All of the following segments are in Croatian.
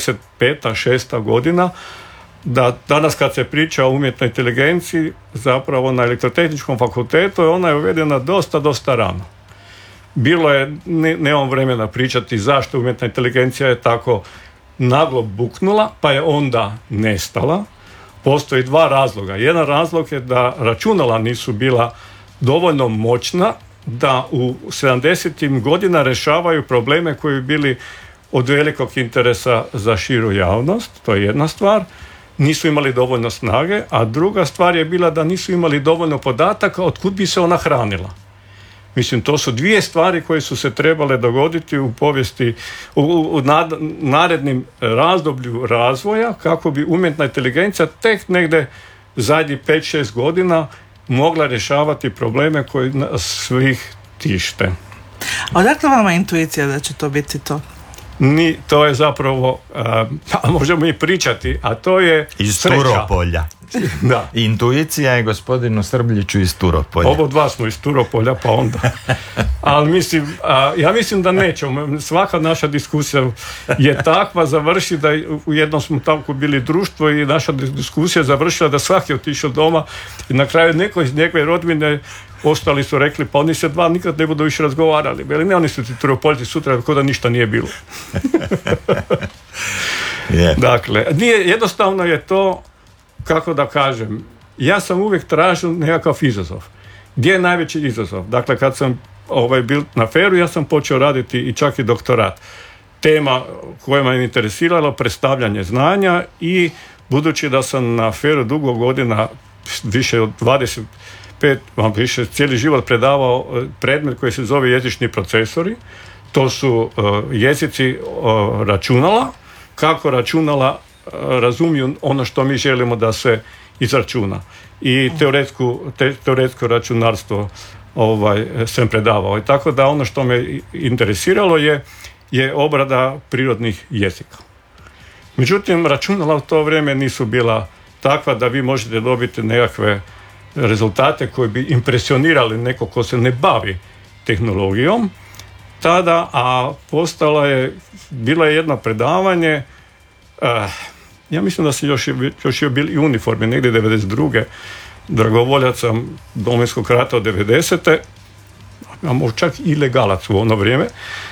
95. 6. godina, da danas kad se priča o umjetnoj inteligenciji, zapravo na elektrotehničkom fakultetu ona je uvedena dosta rano. Bilo je, nemam vremena pričati zašto umjetna inteligencija je tako naglo buknula, pa je onda nestala. Postoji dva razloga. Jedan razlog je da računala nisu bila dovoljno moćna da u 70. godina rješavaju probleme koji bi bili od velikog interesa za širu javnost. To je jedna stvar. Nisu imali dovoljno snage, a druga stvar je bila da nisu imali dovoljno podataka od kud bi se ona hranila. Mislim, to su dvije stvari koje su se trebale dogoditi u povijesti, u narednim razdoblju razvoja, kako bi umjetna inteligencija tek negdje zadnjih 5-6 godina mogla rješavati probleme koji nas svih tište. Odakle vama intuicija da će to biti to? To je zapravo, možemo i pričati, a to je iz sreća. Turopolja. Da. Intuicija je gospodinu Srbljiću iz Turopolja. Ovo dva smo iz Turopolja, pa onda. Ali ja mislim da nećemo. Svaka naša diskusija je takva, završi da u jednom smo tako bili društvo i naša diskusija završila da svaki je otišao doma i na kraju neko iz njegove rodbine, ostali su rekli, pa oni se dva nikad ne budu više razgovarali. Bili ne, oni su ti Turopoljci sutra, kao da ništa nije bilo. Yeah. Dakle, jednostavno je to, kako da kažem, ja sam uvijek tražio nekakav izazov. Gdje je najveći izazov? Dakle, kad sam bil na FER-u, ja sam počeo raditi i čak i doktorat. Tema koja me interesirala, predstavljanje znanja, i budući da sam na FER-u dugo godina, više od 25, više cijeli život predavao predmet koji se zove jezični procesori. To su jezici računala, kako računala razumiju ono što mi želimo da se izračuna. I teoretsko računarstvo sam predavao. I tako da ono što me interesiralo je obrada prirodnih jezika. Međutim, računala u to vrijeme nisu bila takva da vi možete dobiti nekakve rezultate koji bi impresionirali neko ko se ne bavi tehnologijom. Tada, bilo je jedno predavanje, ja mislim da se još je bili i uniformi, negdje 92. dragovoljaca Domovinskog rata od 90. a možda čak i legalac u ono vrijeme,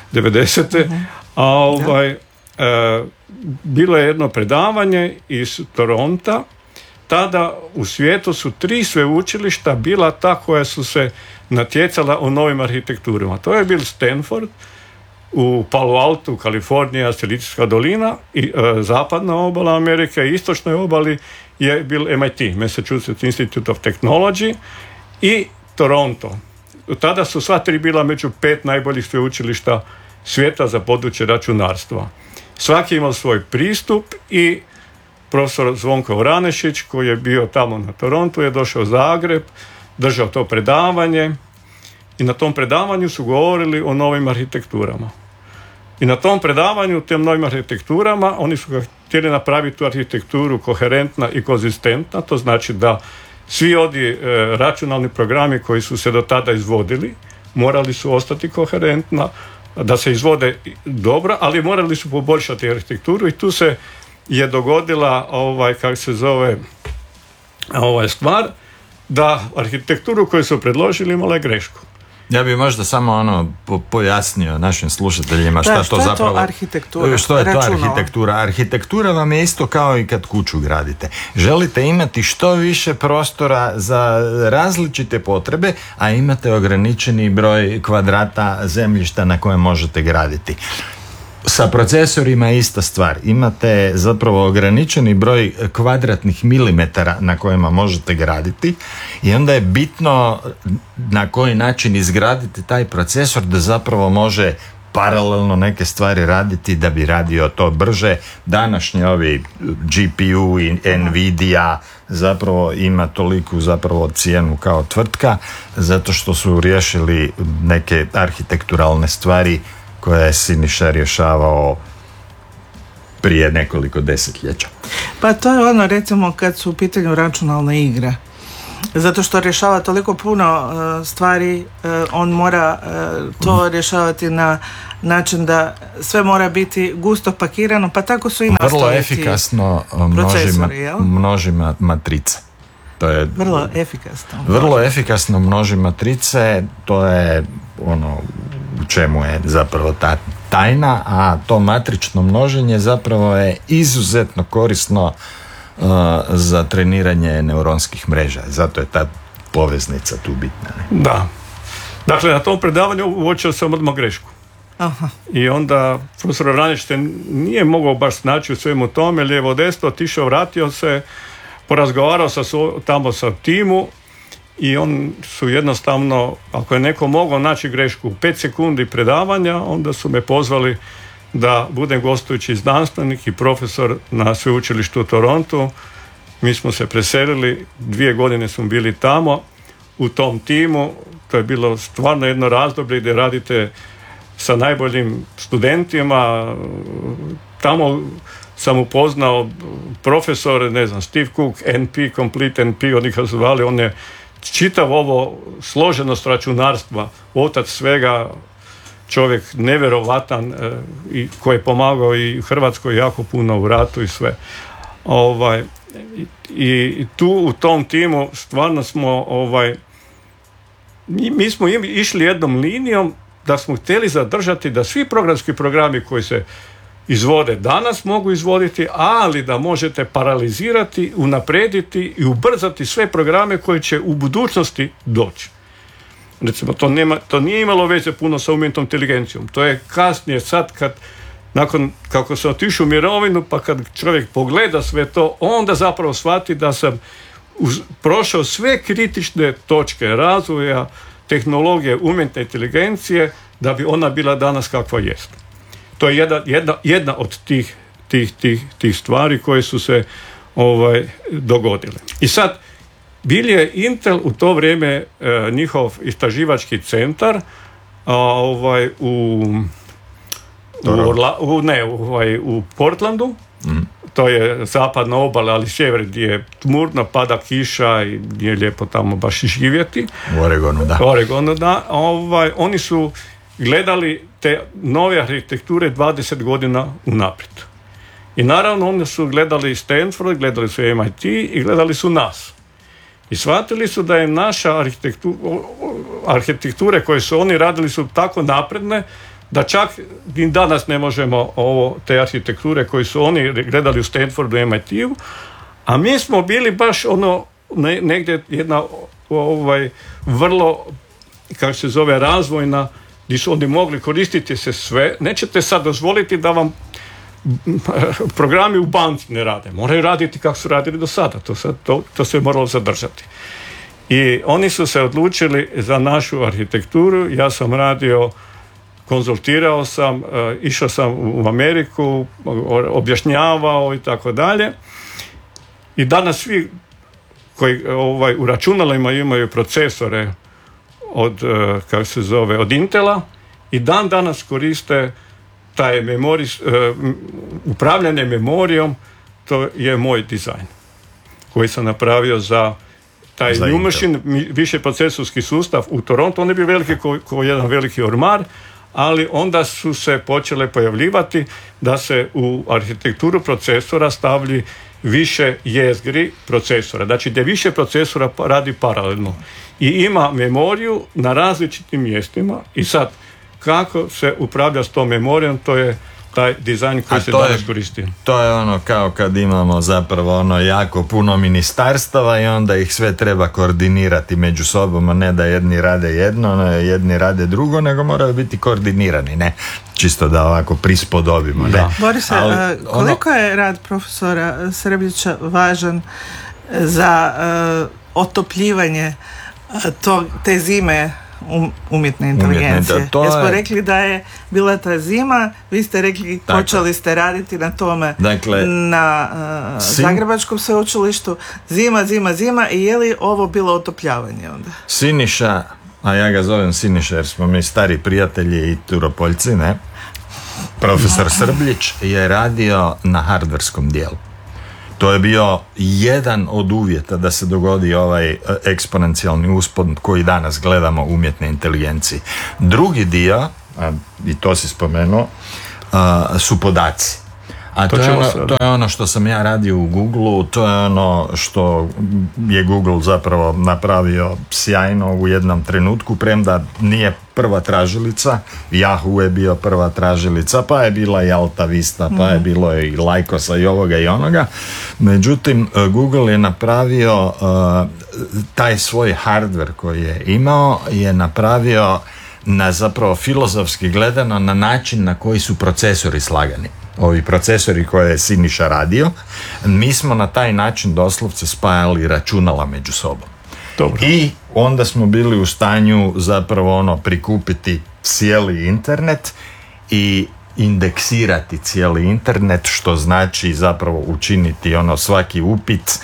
90. Bilo je jedno predavanje iz Toronta. Tada u svijetu su 3 sveučilišta bila ta koja su se natjecala o novim arhitekturama. To je bil Stanford, u Palo Alto, Kalifornija, Silicijska dolina, i zapadna obala Amerike, i istočnoj obali je bil MIT, Massachusetts Institute of Technology, i Toronto. Tada su sva 3 bila među 5 najboljih sveučilišta svijeta za područje računarstva. Svaki imao svoj pristup i profesor Zvonko Vranešić, koji je bio tamo na Torontu, je došao u Zagreb, držao to predavanje i na tom predavanju su govorili o novim arhitekturama. I na tom predavanju, tim novim arhitekturama, oni su htjeli napraviti tu arhitekturu koherentna i konzistentna, to znači da svi računalni programi koji su se do tada izvodili morali su ostati koherentna, da se izvode dobro, ali morali su poboljšati arhitekturu, i tu se je dogodila stvar da arhitekturu koju su predložili imala je grešku. Ja bih možda samo pojasnio našim slušateljima šta to zapravo... Što je to arhitektura? Arhitektura vam je isto kao i kad kuću gradite. Želite imati što više prostora za različite potrebe, a imate ograničeni broj kvadrata zemljišta na kojem možete graditi. Sa procesorima je ista stvar. Imate zapravo ograničeni broj kvadratnih milimetara na kojima možete graditi, i onda je bitno na koji način izgraditi taj procesor da zapravo može paralelno neke stvari raditi da bi radio to brže. Današnji ovi GPU i Nvidia zapravo ima toliku zapravo cijenu kao tvrtka, zato što su riješili neke arhitekturalne stvari koje je Siniša rješavao prije nekoliko desetljeća. Pa to je ono, recimo, kad su u pitanju računalne igre. Zato što rješava toliko puno stvari, on mora to rješavati na način da sve mora biti gusto pakirano, pa tako su i nastali vrlo efikasno množi matrice. To je vrlo efikasno množi matrice, to je ono u čemu je zapravo ta tajna, a to matrično množenje zapravo je izuzetno korisno za treniranje neuronskih mreža. Zato je ta poveznica tu bitna. Ne? Da. Dakle, na tom predavanju uočio sam odmah grešku. Aha. I onda profesor Vranješ se nije mogao baš snaći u svemu tome, lijevo desno, otišao, vratio se, porazgovarao tamo sa timu i on su jednostavno, ako je neko mogao naći grešku u 5 sekundi predavanja, onda su me pozvali da budem gostujući znanstvenik i profesor na sveučilištu u Torontu. Mi smo se preselili, 2 godine smo bili tamo u tom timu. To je bilo stvarno jedno razdoblje gdje radite sa najboljim studentima. Tamo sam upoznao profesor, ne znam, Steve Cook, NP, Complete NP, oni ga zvali, on je čitav ovo složenost računarstva, otac svega, čovjek nevjerovatan i koji je pomagao i Hrvatskoj jako puno u ratu i sve. I tu u tom timu stvarno smo mi smo išli jednom linijom da smo htjeli zadržati da svi programski programi koji se izvode danas mogu izvoditi, ali da možete paralizirati, unaprijediti i ubrzati sve programe koji će u budućnosti doći. Recimo, to nije imalo veze puno sa umjetnom inteligencijom. To je kasnije, sad nakon kako sam otišao u mirovinu, pa kad čovjek pogleda sve to, onda zapravo shvati da sam prošao sve kritične točke razvoja tehnologije umjetne inteligencije da bi ona bila danas kakva jest. To je jedna od tih stvari koje su se dogodile. I sad, bil je Intel u to vrijeme njihov istraživački centar u Portlandu. To je zapadna obala, ali sjever gdje je tmurno, pada kiša i nije lijepo tamo baš živjeti. U Oregonu, da. Oni su gledali te nove arhitekture 20 godina unaprijed. I naravno oni su gledali Stanford, gledali su MIT i gledali su nas. I shvatili su da je naša arhitekture koje su oni radili su tako napredne da čak i danas ne možemo te arhitekture koje su oni gledali u Stanfordu i MIT-u, a mi smo bili baš negdje jedna vrlo, kako se zove, razvojna, gdje su oni mogli koristiti se sve. Nećete sad dozvoliti da vam programi u banci ne rade. Moraju raditi kako su radili do sada. To se moralo zadržati. I oni su se odlučili za našu arhitekturu. Ja sam radio, konzultirao sam, išao sam u Ameriku, objašnjavao i tako dalje. I danas svi koji u računalima imaju procesore od Intela i danas koriste taj upravljanje memorijom. To je moj dizajn koji sam napravio za taj New Machine, više procesorski sustav u Torontu. On je bio veliki kao jedan veliki ormar, ali onda su se počele pojavljivati da se u arhitekturu procesora stavlji više jezgri procesora. Znači da više procesora radi paralelno i ima memoriju na različitim mjestima. I sad, kako se upravlja s tom memorijom, to je taj dizajn koji se danas koristi. To je kao kad imamo zapravo jako puno ministarstava i onda ih sve treba koordinirati među sobom, a ne da jedni rade jedno, jedni rade drugo, nego moraju biti koordinirani, ne? Čisto da ovako prispodobimo. Ne? Borise, koliko je rad profesora Srbljića važan za otopljivanje te zime umjetne inteligencije? Jesmo rekli da je bila ta zima, vi ste rekli počeli ste raditi na tome, na Zagrebačkom sveučilištu, zima i je li ovo bilo otopljavanje onda? Siniša, a ja ga zovem Siniša jer smo mi stari prijatelji i Turopoljci, ne? Profesor Srbljić je radio na hardverskom dijelu. To je bio jedan od uvjeta da se dogodi ovaj eksponencijalni uspon koji danas gledamo u umjetne inteligencije. Drugi dio, i to si spomenuo, su podaci. A to je ono što sam ja radio u Googleu, to je ono što je Google zapravo napravio sjajno u jednom trenutku, premda nije prva tražilica, Yahoo je bio prva tražilica, pa je bila i Alta Vista, pa je bilo i Lycosa i ovoga i onoga. Međutim, Google je napravio taj svoj hardware koji je imao, je napravio na zapravo filozofski gledano na način na koji su procesori slagani. Ovi procesori koje je Siniša radio, mi smo na taj način doslovce spajali računala među sobom. Dobro. I onda smo bili u stanju zapravo prikupiti cijeli internet i indeksirati cijeli internet, što znači zapravo učiniti svaki upit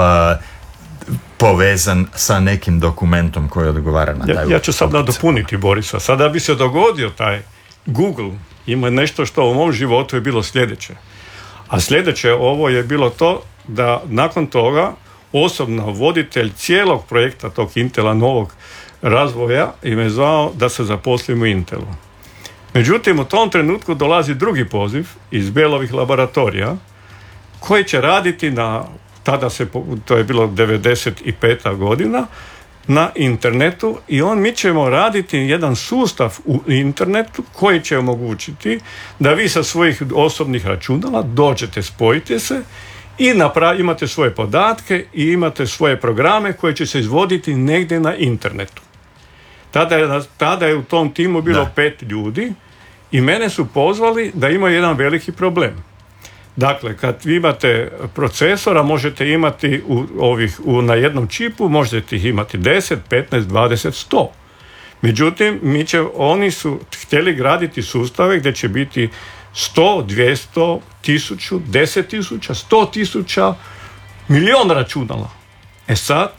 povezan sa nekim dokumentom koji odgovara na taj upit. Ja ću sad nadopuniti Borisa. Sada bi se dogodio taj Google, ima nešto što u mom životu je bilo sljedeće. A sljedeće ovo je bilo to da nakon toga osobno voditelj cijelog projekta tog Intela novog razvoja i me zvao da se zaposlim u Intelu. Međutim, u tom trenutku dolazi drugi poziv iz Belovih laboratorija koji će raditi to je bilo 95. godina, na internetu i mi ćemo raditi jedan sustav u internetu koji će omogućiti da vi sa svojih osobnih računala dođete, spojite se i imate svoje podatke i imate svoje programe koje će se izvoditi negdje na internetu. Tada je u tom timu bilo 5 ljudi i mene su pozvali da imaju jedan veliki problem. Dakle, kad vi imate procesora, možete imati na jednom čipu, možete ih imati 10, 15, 20, 100. Međutim, oni su htjeli graditi sustave gdje će biti 100, 200, 1000, 10.000, 100.000, milion računala. Sad,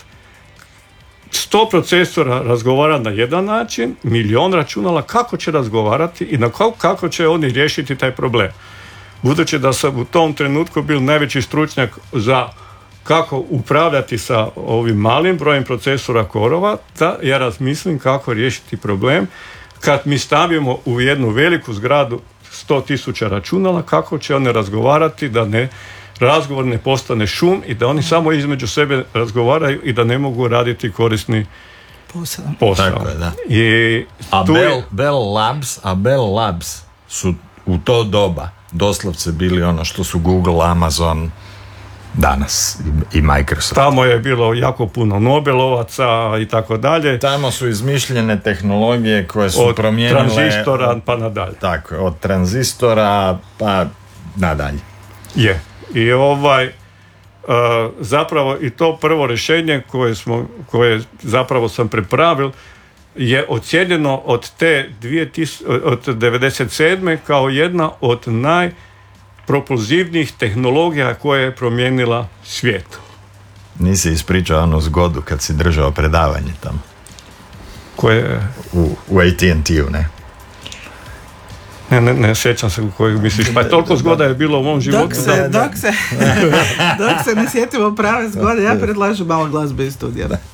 100 procesora razgovara na jedan način, milion računala kako će razgovarati i kako će oni riješiti taj problem. Budući da sam u tom trenutku bio najveći stručnjak za kako upravljati sa ovim malim brojem procesora korova, da ja razmislim kako riješiti problem kad mi stavimo u jednu veliku zgradu 100.000 računala, kako će one razgovarati da razgovor ne postane šum i da oni samo između sebe razgovaraju i da ne mogu raditi korisni posao. Tako je, da. Bell Labs su u to doba doslovce bili ono što su Google, Amazon danas i Microsoft. Tamo je bilo jako puno Nobelovaca i tako dalje. Tamo su izmišljene tehnologije koje su promijenile... Od tranzistora pa nadalje. Tako, od tranzistora pa nadalje. Je. I zapravo i to prvo rješenje koje zapravo sam pripravil je ocijenjeno od 1997. kao jedna od najpropulzivnijih tehnologija koja je promijenila svijet. Nisi ispričao zgodu kad si držao predavanje tamo? Koje? U AT&T-u, ne? Ne sjećam se u kojeg misliš, pa toliko zgoda je bilo u mom životu. Dok se ne sjetimo prave zgode, ja predlažem malo glazbe iz studija.